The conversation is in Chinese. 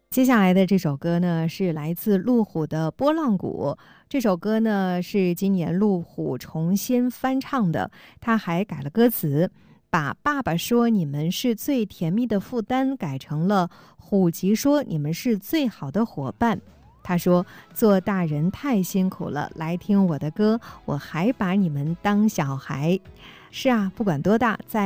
接下来的这首歌呢，是来自路虎的《拨浪鼓》。这首歌呢，是今年路虎重新翻唱的，他还改了歌词，把爸爸说你们是最甜蜜的负担改成了虎吉说你们是最好的伙伴。他说做大人太辛苦了，来听我的歌，我还把你们当小孩。是啊，不管多大，在